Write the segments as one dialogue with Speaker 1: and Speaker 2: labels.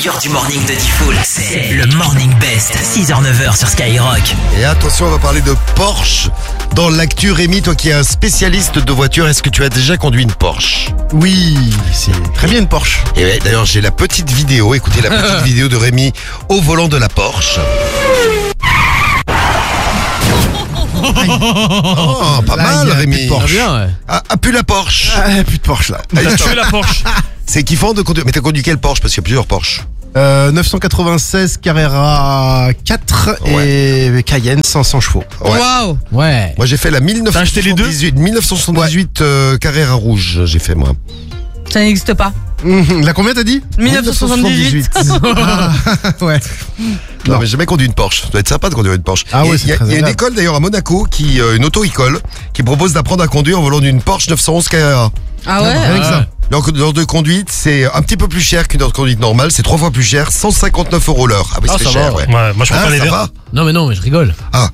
Speaker 1: meilleur du morning de Diffoul, c'est le Morning Best, 6h-9h sur Skyrock.
Speaker 2: Et attention, on va parler de Porsche. Dans l'actu, Rémi, toi qui es un spécialiste de voitures, est-ce que tu as déjà conduit une Porsche?
Speaker 3: Oui, c'est très bien une Porsche.
Speaker 2: Et ouais, d'ailleurs, j'ai la petite vidéo. Écoutez la petite vidéo de Rémi au volant de la Porsche. Oh, pas
Speaker 3: Là,
Speaker 2: mal,
Speaker 3: il y a
Speaker 2: Rémi.
Speaker 3: plus de Porsche.
Speaker 4: Bien, ouais.
Speaker 2: Ah, plus la Porsche.
Speaker 3: Ah, plus de Porsche là.
Speaker 4: T'as tué la Porsche.
Speaker 2: C'est kiffant de conduire. Mais t'as conduit quelle Porsche? Parce qu'il y a plusieurs Porsche.
Speaker 3: 996 Carrera 4 et Cayenne 500 chevaux.
Speaker 2: Ouais.
Speaker 5: Waouh.
Speaker 4: Ouais.
Speaker 2: Moi, j'ai fait la
Speaker 4: T'as acheté les deux
Speaker 2: 1978 Carrera rouge, j'ai fait moi.
Speaker 5: Ça n'existe pas.
Speaker 3: La combien t'as dit?
Speaker 5: 1978.
Speaker 3: Ouais.
Speaker 2: Non, mais j'ai jamais conduit une Porsche. Ça doit être sympa de conduire une Porsche.
Speaker 3: Ah ouais,
Speaker 2: Et
Speaker 3: c'est
Speaker 2: il y a
Speaker 3: très
Speaker 2: une
Speaker 3: agréable.
Speaker 2: école d'ailleurs à Monaco, une auto-école, qui propose d'apprendre à conduire en volant d'une Porsche 911 Carrera.
Speaker 5: Ah ouais.
Speaker 3: Rien que ça.
Speaker 2: L'heure de conduite, c'est un petit peu plus cher qu'une heure de conduite normale. C'est 3 fois plus cher, 159 € l'heure. Ah oui,
Speaker 4: Ah,
Speaker 2: c'est
Speaker 4: ça
Speaker 2: cher,
Speaker 4: va.
Speaker 2: ouais.
Speaker 6: Ouais, moi je préfère les
Speaker 2: ça
Speaker 6: verts.
Speaker 2: va.
Speaker 4: Non, mais je rigole.
Speaker 2: Ah.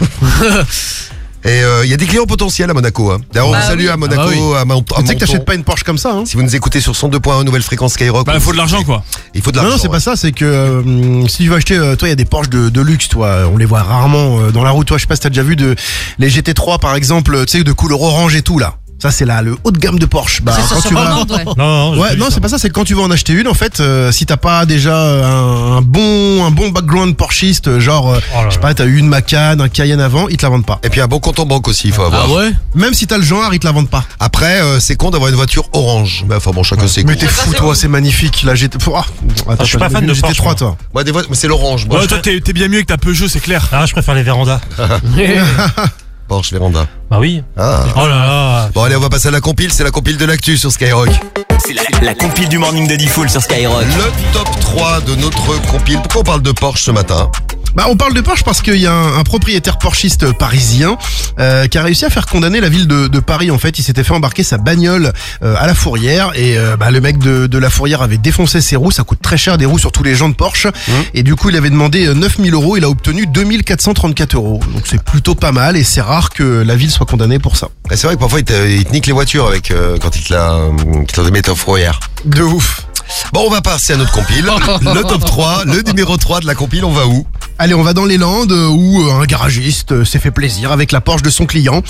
Speaker 2: Et il y a des clients potentiels à Monaco. Hein. D'ailleurs, on
Speaker 5: Bah
Speaker 2: vous salue
Speaker 5: oui.
Speaker 2: à Monaco,
Speaker 4: Ah bah oui.
Speaker 2: à
Speaker 3: Tu sais que
Speaker 2: Menton.
Speaker 3: t'achètes pas une Porsche comme ça, hein?
Speaker 2: Si vous nous écoutez sur 102.1 nouvelle fréquence Skyrock,
Speaker 4: Bah, il faut de l'argent, quoi.
Speaker 2: il faut de
Speaker 3: Non,
Speaker 2: l'argent.
Speaker 3: non, c'est
Speaker 2: ouais.
Speaker 3: pas ça, c'est que si tu veux acheter, toi, il y a des Porsche de luxe, toi, on les voit rarement dans la route, toi, je sais pas si t'as déjà vu les GT3 par exemple, tu sais, de couleur orange et tout, là. Ça, c'est là, le haut de gamme de Porsche. Bah,
Speaker 5: C'est
Speaker 3: quand
Speaker 5: sur
Speaker 3: tu vas.
Speaker 5: commande, ouais.
Speaker 6: Non,
Speaker 3: Ouais, non, c'est pas ça, c'est que quand tu vas en acheter une, en fait, si t'as pas déjà un bon background Porschiste, genre,
Speaker 6: là
Speaker 3: je sais pas, t'as eu une Macan, un Cayenne avant, ils te la vendent pas.
Speaker 2: Et puis un bon compte en banque aussi, il faut avoir.
Speaker 4: Ah ouais?
Speaker 3: Même si t'as le genre, ils te la vendent pas.
Speaker 2: Après, c'est con d'avoir une voiture orange. Mais enfin bon, chacun ses
Speaker 3: Mais
Speaker 2: goûts.
Speaker 3: t'es fou, toi, c'est magnifique. La GT. Attends,
Speaker 6: je suis pas fan de Porsche,
Speaker 3: GT3,
Speaker 6: moi.
Speaker 3: toi.
Speaker 2: Moi, des fois, mais c'est l'orange. Moi,
Speaker 4: Ouais,
Speaker 2: je
Speaker 4: toi, t'es bien mieux que ta Peugeot, c'est clair.
Speaker 6: Ah, je préfère les vérandas.
Speaker 2: Porsche Véranda.
Speaker 6: Bah oui.
Speaker 2: Ah.
Speaker 6: Oh là là.
Speaker 2: Bon, allez, on va passer à la compile. C'est la compile de l'actu sur Skyrock.
Speaker 1: C'est la compile du morning de Diffoul sur Skyrock.
Speaker 2: Le top 3 de notre compile. Pourquoi on parle de Porsche ce matin?
Speaker 3: Bah, on parle de Porsche parce qu'il y a un propriétaire porschiste parisien qui a réussi à faire condamner la ville de Paris. En fait, il s'était fait embarquer sa bagnole à la fourrière et le mec de la fourrière avait défoncé ses roues. Ça coûte très cher des roues sur tous les gens de Porsche. Et du coup, il avait demandé 9000 €. Il a obtenu 2434 €. Donc c'est plutôt pas mal et c'est rare que la ville soit condamnée pour ça.
Speaker 2: Et c'est vrai que parfois, il te nique les voitures avec quand il te la met en fourrière.
Speaker 3: De ouf.
Speaker 2: Bon, on va passer à notre compile. Le top 3, le numéro 3 de la compile, on va où?
Speaker 3: Allez, on va dans les Landes où un garagiste s'est fait plaisir avec la Porsche de son client.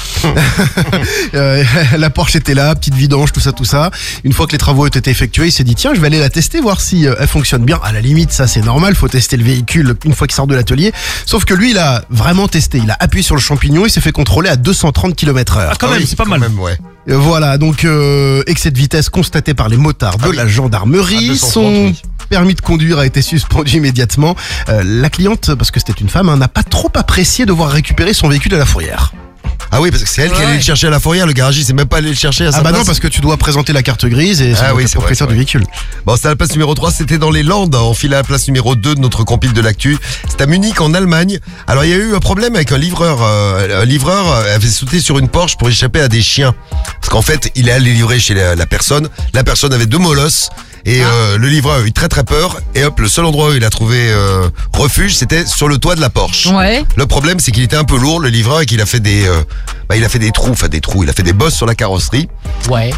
Speaker 3: La Porsche était là, petite vidange, tout ça. Une fois que les travaux ont été effectués, il s'est dit tiens, je vais aller la tester, voir si elle fonctionne bien. À la limite, ça c'est normal, faut tester le véhicule une fois qu'il sort de l'atelier. Sauf que lui, il a vraiment testé. Il a appuyé sur le champignon, il s'est fait contrôler à 230 km/h.
Speaker 4: Ah, quand même, c'est pas
Speaker 2: Quand
Speaker 4: mal.
Speaker 2: même, ouais.
Speaker 3: Voilà, donc excès de vitesse constaté par les motards de la
Speaker 2: À
Speaker 3: gendarmerie.
Speaker 2: 230,
Speaker 3: Son
Speaker 2: oui.
Speaker 3: permis de conduire a été suspendu immédiatement. La cliente, parce que c'était une femme, n'a pas trop apprécié de voir récupérer son véhicule à la fourrière.
Speaker 2: Ah oui, parce que c'est elle qui allait le chercher à la fourrière. Le garagiste, c'est même pas allé le chercher à sa
Speaker 3: Ah bah
Speaker 2: place.
Speaker 3: non, parce que tu dois présenter la carte grise et c'est
Speaker 2: Ah oui,
Speaker 3: le
Speaker 2: c'est vrai,
Speaker 3: propriétaire
Speaker 2: c'est
Speaker 3: du
Speaker 2: vrai.
Speaker 3: véhicule.
Speaker 2: Bon, c'était à la place numéro 3, c'était dans les Landes. On file à la place numéro 2 de notre compile de l'actu. C'est à Munich, en Allemagne. Alors, il y a eu un problème avec un livreur. Un livreur avait sauté sur une Porsche pour échapper à des chiens. Parce qu'en fait, il est allé livrer chez la personne. La personne avait 2 molosses. Et le livreur a eu très très peur. Et hop, le seul endroit où il a trouvé refuge, c'était sur le toit de la Porsche.
Speaker 5: Ouais.
Speaker 2: Le problème, c'est qu'il était un peu lourd, le livreur, et qu'il a fait des trous. Il a fait des bosses sur la carrosserie.
Speaker 4: Ouais.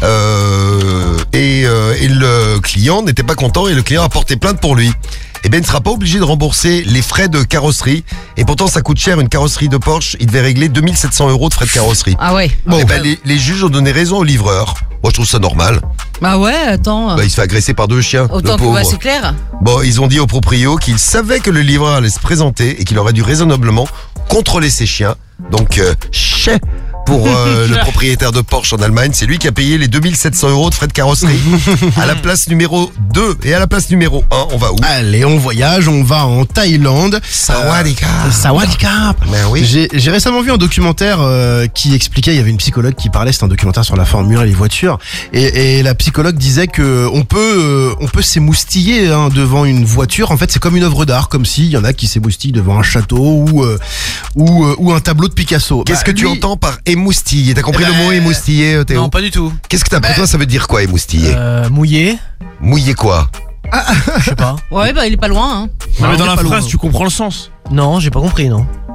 Speaker 2: Et le client n'était pas content et le client a porté plainte pour lui. Eh bien, il ne sera pas obligé de rembourser les frais de carrosserie. Et pourtant, ça coûte cher une carrosserie de Porsche. Il devait régler 2700 € de frais de carrosserie.
Speaker 5: Ah ouais.
Speaker 2: Bon, les juges ont donné raison au livreur. Moi, je trouve ça normal.
Speaker 5: Bah ouais, attends.
Speaker 2: Il se fait agresser par 2 chiens,
Speaker 5: Autant
Speaker 2: le
Speaker 5: que
Speaker 2: pauvre.
Speaker 5: bah, c'est clair.
Speaker 2: Bon, ils ont dit au proprio qu'il savait que le livreur allait se présenter et qu'il aurait dû raisonnablement contrôler ses chiens. Donc, chais pour le propriétaire de Porsche en Allemagne. C'est lui qui a payé les 2700 € de frais de carrosserie. À la place numéro 2 et à la place numéro 1, on va où?
Speaker 3: Allez, on voyage, on va en Thaïlande.
Speaker 2: Sawadee-ka.
Speaker 3: Sawadee-ka.
Speaker 2: Ben oui.
Speaker 3: J'ai récemment vu un documentaire qui expliquait, il y avait une psychologue qui parlait, c'était un documentaire sur la Formule 1 et les voitures, et la psychologue disait que on peut s'émoustiller devant une voiture. En fait, c'est comme une œuvre d'art, comme s'il y en a qui s'émoustillent devant un château ou un tableau de Picasso.
Speaker 2: Qu'est-ce que tu
Speaker 3: lui-
Speaker 2: entends par émoustiller? T'as compris
Speaker 3: Eh
Speaker 2: le
Speaker 3: ben,
Speaker 2: mot émoustiller, Théo?
Speaker 4: Non, pas du tout.
Speaker 2: Qu'est-ce que t'as pour toi, ça veut dire quoi, émoustiller?
Speaker 4: Mouillé.
Speaker 2: Mouiller quoi?
Speaker 4: Je sais pas.
Speaker 5: Ouais, bah il est pas loin. Hein.
Speaker 4: Non, mais dans
Speaker 3: on est
Speaker 4: la
Speaker 3: pas
Speaker 4: phrase,
Speaker 3: loin.
Speaker 4: tu comprends le sens.
Speaker 7: Non, j'ai pas compris, non.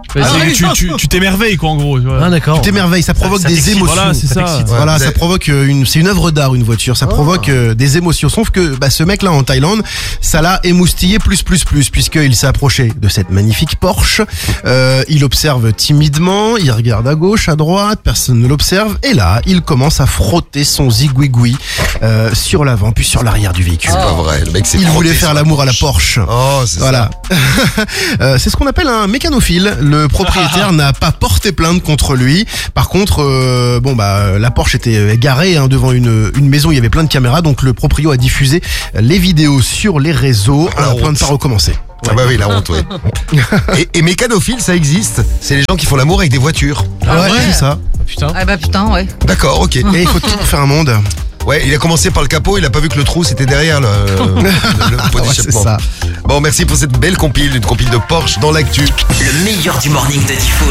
Speaker 4: Tu t'émerveilles quoi en gros. Tu vois.
Speaker 6: Ah d'accord.
Speaker 3: Tu t'émerveilles, ça provoque
Speaker 6: Ça
Speaker 3: des
Speaker 6: t'excite,
Speaker 3: émotions.
Speaker 4: voilà, c'est ça.
Speaker 6: t'excite.
Speaker 3: Voilà,
Speaker 2: Ouais,
Speaker 3: ça
Speaker 2: vous
Speaker 3: provoque c'est une œuvre d'art, une voiture. Ça provoque des émotions. Sauf que ce mec-là en Thaïlande, ça l'a émoustillé plus, puisqu'il s'est approché de cette magnifique Porsche. Il observe timidement, il regarde à gauche, à droite, personne ne l'observe. Et là, il commence à frotter son zigouigoui sur l'avant, puis sur l'arrière du véhicule.
Speaker 2: C'est pas vrai, le mec s'est
Speaker 3: Il
Speaker 2: frotté
Speaker 3: voulait
Speaker 2: sur
Speaker 3: faire l'amour à la Porsche.
Speaker 2: Oh, c'est
Speaker 3: Voilà. C'est ce qu'on appelle un mécanophile. Le propriétaire n'a pas porté plainte contre lui. Par contre, la Porsche était garée devant une maison. Il y avait plein de caméras, donc le proprio a diffusé les vidéos sur les réseaux.
Speaker 2: La
Speaker 3: On a plein de
Speaker 2: honte.
Speaker 3: pas recommencer.
Speaker 2: Ah bah oui, la honte, ouais. Et mécanophile, ça existe. C'est les gens qui font l'amour avec des voitures.
Speaker 3: Ouais, c'est ça.
Speaker 4: Putain.
Speaker 5: Ah bah putain, ouais.
Speaker 2: D'accord, ok.
Speaker 3: Et il faut tout pour faire un monde.
Speaker 2: Ouais, il a commencé par le capot, il a pas vu que le trou c'était derrière le pot
Speaker 3: Ouais, c'est
Speaker 2: d'échappement.
Speaker 3: ça.
Speaker 2: Bon, merci pour cette belle compile, une compile de Porsche dans l'actu.
Speaker 1: Le meilleur du morning de Diffoul.